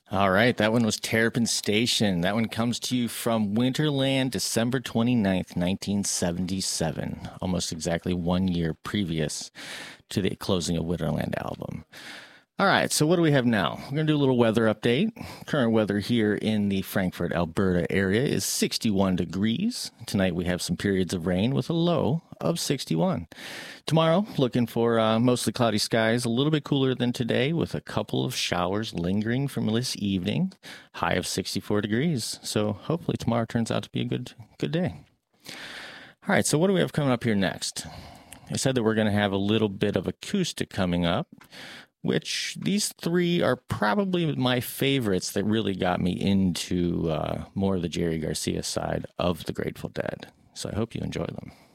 All right, that one was Terrapin Station. That one comes to you from Winterland, December 29th, 1977, almost exactly 1 year previous to the closing of Winterland album. All right, so what do we have now? We're going to do a little weather update. Current weather here in the Frankfort, Alberta area is 61 degrees. Tonight we have some periods of rain with a low of 61. Tomorrow, looking for mostly cloudy skies, a little bit cooler than today with a couple of showers lingering from this evening. High of 64 degrees. So hopefully tomorrow turns out to be a good day. All right, so what do we have coming up here next? I said that we're going to have a little bit of acoustic coming up, which these three are probably my favorites that really got me into more of the Jerry Garcia side of the Grateful Dead. So I hope you enjoy them.